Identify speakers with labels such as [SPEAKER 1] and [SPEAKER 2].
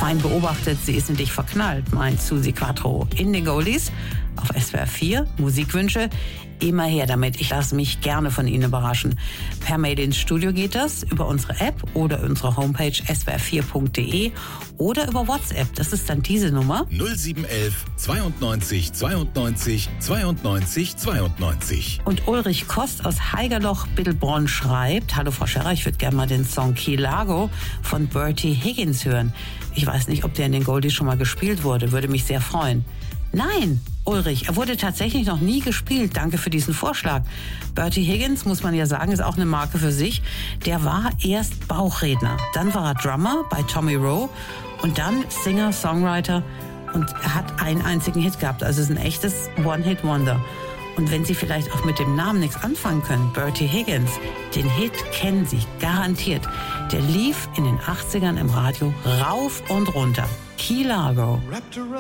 [SPEAKER 1] Fein beobachtet, sie ist in dich verknallt, meint Susi Quattro. In den Goldies auf SWR 4, Musikwünsche. Immer her damit, ich lasse mich gerne von Ihnen überraschen. Per Mail ins Studio geht das, über unsere App oder unsere Homepage swr4.de oder über WhatsApp, das ist dann diese Nummer
[SPEAKER 2] 0711 92 92 92 92.
[SPEAKER 1] Und Ulrich Kost aus Haigerloch-Bittelbronn schreibt: Hallo Frau Scherrer, ich würde gerne mal den Song Key Largo von Bertie Higgins hören. Ich weiß nicht, ob der in den Goldies schon mal gespielt wurde, würde mich sehr freuen. Nein, Ulrich, er wurde tatsächlich noch nie gespielt. Danke für diesen Vorschlag. Bertie Higgins, muss man ja sagen, ist auch eine Marke für sich. Der war erst Bauchredner, dann war er Drummer bei Tommy Rowe und dann Singer, Songwriter, und er hat einen einzigen Hit gehabt. Also es ist ein echtes One-Hit-Wonder. Und wenn Sie vielleicht auch mit dem Namen nichts anfangen können, Bertie Higgins, den Hit kennen Sie garantiert. Der lief in den 80ern im Radio rauf und runter. Key Largo.